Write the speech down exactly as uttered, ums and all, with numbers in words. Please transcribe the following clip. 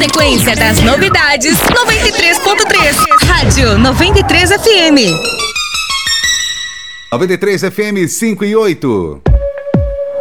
sequência das novidades, noventa e três ponto três. Rádio noventa e três F M. noventa e três F M cinco e oito.